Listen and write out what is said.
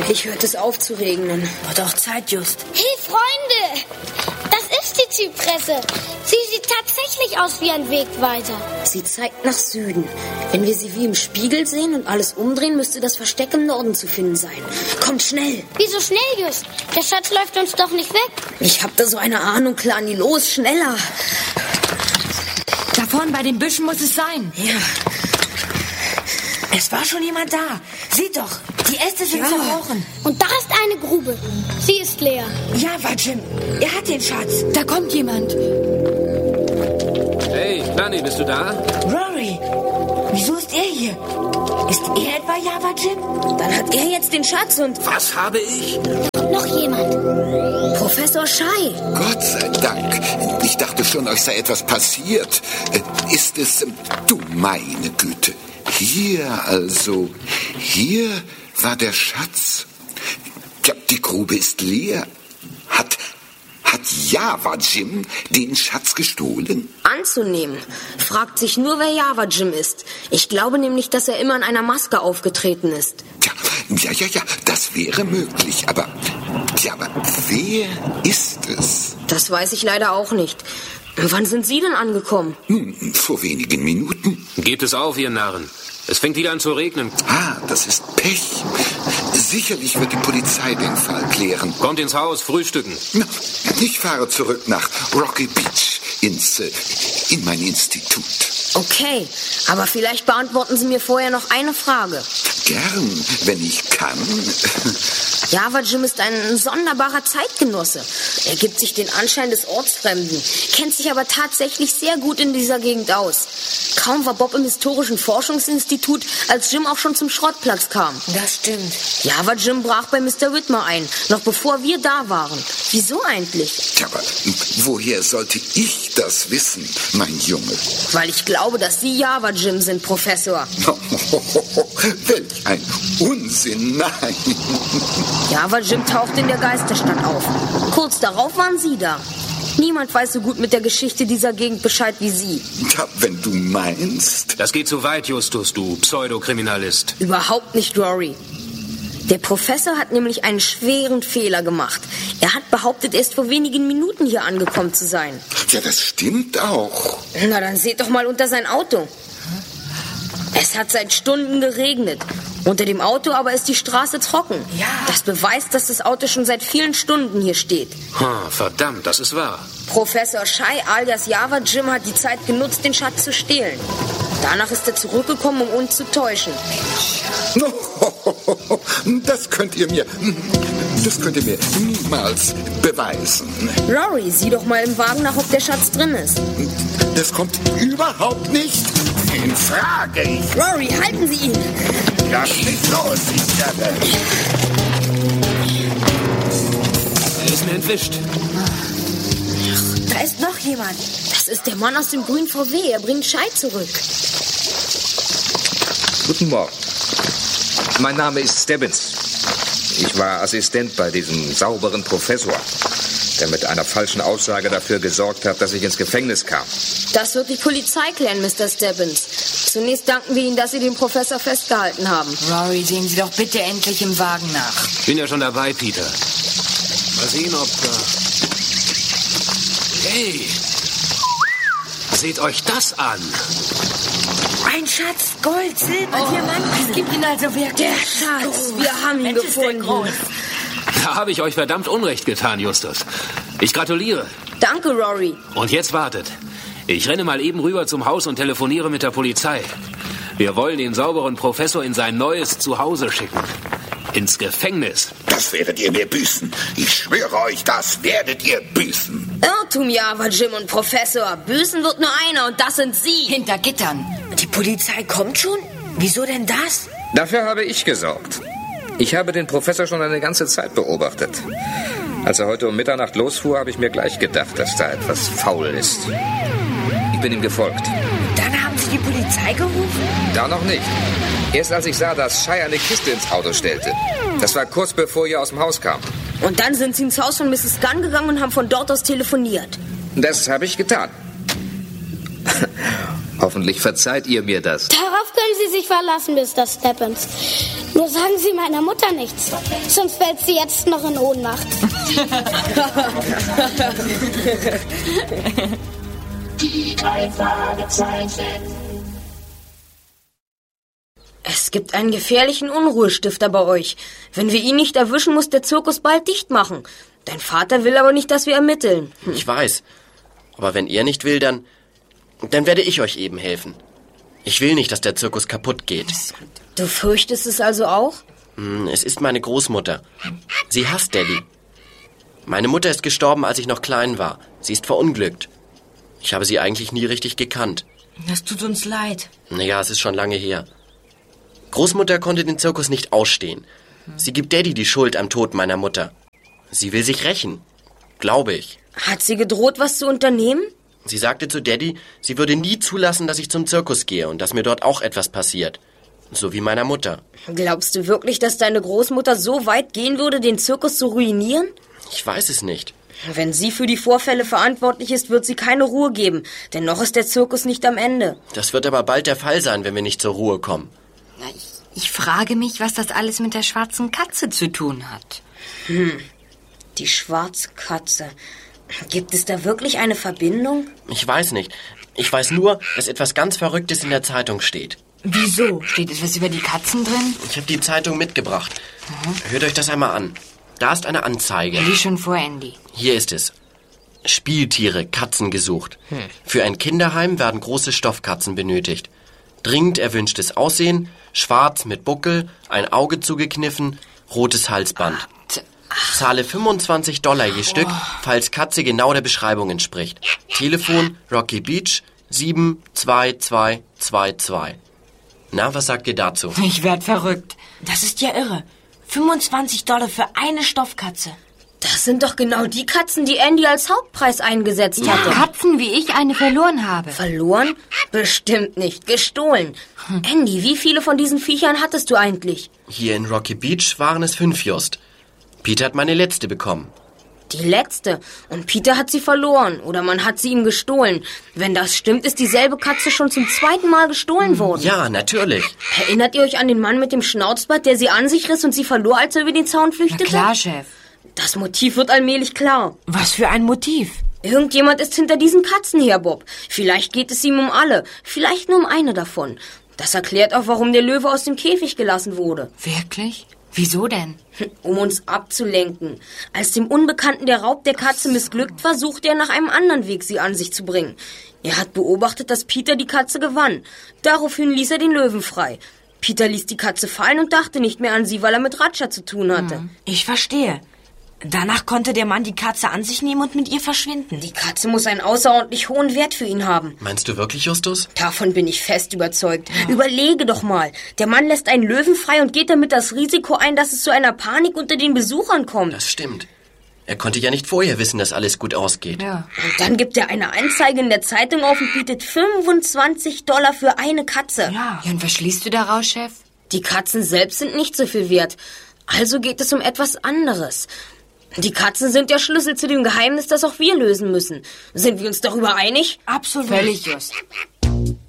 Endlich hört es auf zu regnen. Wird auch Zeit, Just. Hey, Freunde! Das ist die Zypresse. Sie sieht tatsächlich aus wie ein Wegweiser. Sie zeigt nach Süden. Wenn wir sie wie im Spiegel sehen und alles umdrehen, müsste das Versteck im Norden zu finden sein. Kommt schnell! Wieso schnell, Just? Der Schatz läuft uns doch nicht weg. Ich hab da so eine Ahnung, Klani. Los, schneller! Da vorne bei den Büschen muss es sein. Ja. Es war schon jemand da. Seht doch, die Äste sind zerbrochen. Und da ist eine Grube. Sie ist leer. Java Jim, er hat den Schatz. Da kommt jemand. Hey, Klani, bist du da? Rory, wieso ist er hier? Ist er etwa Java Jim? Dann hat er jetzt den Schatz und... Was habe ich? Noch jemand. Professor Schei. Gott sei Dank. Ich dachte schon, euch sei etwas passiert. Ist es... Du meine Güte. Hier also. Hier war der Schatz. Ja, die Grube ist leer. Hat Java Jim den Schatz gestohlen? Anzunehmen. Fragt sich nur, wer Java Jim ist. Ich glaube nämlich, dass er immer in einer Maske aufgetreten ist. Ja, das wäre möglich. Aber wer ist es? Das weiß ich leider auch nicht. Wann sind Sie denn angekommen? Nun, vor wenigen Minuten. Gebt es auf, ihr Narren. Es fängt wieder an zu regnen. Das ist Pech. Sicherlich wird die Polizei den Fall klären. Kommt ins Haus, frühstücken. Na, ich fahre zurück nach Rocky Beach in mein Institut. Okay, aber vielleicht beantworten Sie mir vorher noch eine Frage. Gern, wenn ich kann. Java Jim ist ein sonderbarer Zeitgenosse. Er gibt sich den Anschein des Ortsfremden, kennt sich aber tatsächlich sehr gut in dieser Gegend aus. Kaum war Bob im Historischen Forschungsinstitut, als Jim auch schon zum Schrottplatz kam. Das stimmt. Java Jim brach bei Mr. Whitmer ein, noch bevor wir da waren. Wieso eigentlich? Tja, aber woher sollte ich das wissen, mein Junge? Weil ich glaube, dass Sie Java Jim sind, Professor. Welch ein Unsinn, nein. Java Jim tauchte in der Geisterstadt auf. Kurz darauf waren Sie da. Niemand weiß so gut mit der Geschichte dieser Gegend Bescheid wie Sie. Ja, wenn du meinst. Das geht zu weit, Justus, du Pseudokriminalist. Überhaupt nicht, Rory. Der Professor hat nämlich einen schweren Fehler gemacht. Er hat behauptet, erst vor wenigen Minuten hier angekommen zu sein. Ja, das stimmt auch. Na, dann seht doch mal unter sein Auto. Es hat seit Stunden geregnet. Unter dem Auto aber ist die Straße trocken. Ja. Das beweist, dass das Auto schon seit vielen Stunden hier steht. Verdammt, das ist wahr. Professor Schei alias Java Jim hat die Zeit genutzt, den Schatz zu stehlen. Danach ist er zurückgekommen, um uns zu täuschen. Das könnt ihr mir niemals beweisen. Rory, sieh doch mal im Wagen nach, ob der Schatz drin ist. Das kommt überhaupt nicht in Frage. Rory, halten Sie ihn! Lass mich los, ich werde. Er ist mir entwischt. Da ist noch jemand. Das ist der Mann aus dem grünen VW. Er bringt Schei zurück. Guten Morgen. Mein Name ist Stebbins. Ich war Assistent bei diesem sauberen Professor, der mit einer falschen Aussage dafür gesorgt hat, dass ich ins Gefängnis kam. Das wird die Polizei klären, Mr. Stebbins. Zunächst danken wir Ihnen, dass Sie den Professor festgehalten haben. Rory, sehen Sie doch bitte endlich im Wagen nach. Ich bin ja schon dabei, Peter. Mal sehen, ob... Hey! Seht euch das an! Ein Schatz, Gold, Silber, Diamanten. Es gibt ihn also wirklich. Der Schatz, wir haben ihn gefunden. Da habe ich euch verdammt Unrecht getan, Justus. Ich gratuliere. Danke, Rory. Und jetzt wartet. Ich renne mal eben rüber zum Haus und telefoniere mit der Polizei. Wir wollen den sauberen Professor in sein neues Zuhause schicken. Ins Gefängnis. Das werdet ihr mir büßen. Ich schwöre euch, das werdet ihr büßen. Irrtum, Java Jim und Professor. Büßen wird nur einer und das sind Sie. Hinter Gittern. Die Polizei kommt schon? Wieso denn das? Dafür habe ich gesorgt. Ich habe den Professor schon eine ganze Zeit beobachtet. Als er heute um Mitternacht losfuhr, habe ich mir gleich gedacht, dass da etwas faul ist. Ich bin ihm gefolgt. Dann haben Sie die Polizei gerufen? Da noch nicht. Erst als ich sah, dass Schei eine Kiste ins Auto stellte. Das war kurz bevor ihr aus dem Haus kam. Und dann sind Sie ins Haus von Mrs. Gunn gegangen und haben von dort aus telefoniert. Das habe ich getan. Hoffentlich verzeiht ihr mir das. Darauf können Sie sich verlassen, Mr. Stebbins. Nur sagen Sie meiner Mutter nichts, sonst fällt sie jetzt noch in Ohnmacht. Die 3 Fragezeichen. Es gibt einen gefährlichen Unruhestifter bei euch. Wenn wir ihn nicht erwischen, muss der Zirkus bald dicht machen. Dein Vater will aber nicht, dass wir ermitteln. Ich weiß. Aber wenn er nicht will, dann werde ich euch eben helfen. Ich will nicht, dass der Zirkus kaputt geht. Du fürchtest es also auch? Es ist meine Großmutter. Sie hasst Daddy. Meine Mutter ist gestorben, als ich noch klein war. Sie ist verunglückt. Ich habe sie eigentlich nie richtig gekannt. Das tut uns leid. Naja, es ist schon lange her. Großmutter konnte den Zirkus nicht ausstehen. Sie gibt Daddy die Schuld am Tod meiner Mutter. Sie will sich rächen. Glaube ich. Hat sie gedroht, was zu unternehmen? Sie sagte zu Daddy, sie würde nie zulassen, dass ich zum Zirkus gehe und dass mir dort auch etwas passiert. So wie meiner Mutter. Glaubst du wirklich, dass deine Großmutter so weit gehen würde, den Zirkus zu ruinieren? Ich weiß es nicht. Wenn sie für die Vorfälle verantwortlich ist, wird sie keine Ruhe geben. Denn noch ist der Zirkus nicht am Ende. Das wird aber bald der Fall sein, wenn wir nicht zur Ruhe kommen. Ich frage mich, was das alles mit der schwarzen Katze zu tun hat. Die schwarze Katze. Gibt es da wirklich eine Verbindung? Ich weiß nicht. Ich weiß nur, dass etwas ganz Verrücktes in der Zeitung steht. Wieso? Steht etwas über die Katzen drin? Ich habe die Zeitung mitgebracht. Hört euch das einmal an. Da ist eine Anzeige. Lies schon vor, Andy. Hier ist es. Spieltiere, Katzen gesucht. Für ein Kinderheim werden große Stoffkatzen benötigt. Dringend erwünschtes Aussehen, schwarz mit Buckel, ein Auge zugekniffen, rotes Halsband. Zahle $25 je Stück, falls Katze genau der Beschreibung entspricht. Telefon Rocky Beach 72222. Na, was sagt ihr dazu? Ich werd verrückt. Das ist ja irre. $25 für eine Stoffkatze. Das sind doch genau die Katzen, die Andy als Hauptpreis eingesetzt hatte. Katzen, wie ich eine verloren habe. Verloren? Bestimmt nicht. Gestohlen. Andy, wie viele von diesen Viechern hattest du eigentlich? Hier in Rocky Beach waren es 5 just. Peter hat meine letzte bekommen. Die letzte. Und Peter hat sie verloren. Oder man hat sie ihm gestohlen. Wenn das stimmt, ist dieselbe Katze schon zum 2. Mal gestohlen worden. Ja, natürlich. Erinnert ihr euch an den Mann mit dem Schnauzbart, der sie an sich riss und sie verlor, als er über den Zaun flüchtete? Na klar, Chef. Das Motiv wird allmählich klar. Was für ein Motiv? Irgendjemand ist hinter diesen Katzen her, Bob. Vielleicht geht es ihm um alle. Vielleicht nur um eine davon. Das erklärt auch, warum der Löwe aus dem Käfig gelassen wurde. Wirklich? Wieso denn? Um uns abzulenken. Als dem Unbekannten der Raub der Katze missglückt war, suchte er nach einem anderen Weg, sie an sich zu bringen. Er hat beobachtet, dass Peter die Katze gewann. Daraufhin ließ er den Löwen frei. Peter ließ die Katze fallen und dachte nicht mehr an sie, weil er mit Ratscher zu tun hatte. Ich verstehe. Danach konnte der Mann die Katze an sich nehmen und mit ihr verschwinden. Die Katze muss einen außerordentlich hohen Wert für ihn haben. Meinst du wirklich, Justus? Davon bin ich fest überzeugt. Ja. Überlege doch mal. Der Mann lässt einen Löwen frei und geht damit das Risiko ein, dass es zu einer Panik unter den Besuchern kommt. Das stimmt. Er konnte ja nicht vorher wissen, dass alles gut ausgeht. Ja. Und dann gibt er eine Anzeige in der Zeitung auf und bietet $25 für eine Katze. Ja, und was schließt du daraus, Chef? Die Katzen selbst sind nicht so viel wert. Also geht es um etwas anderes. Die Katzen sind der Schlüssel zu dem Geheimnis, das auch wir lösen müssen. Sind wir uns darüber einig? Absolut. Völlig just.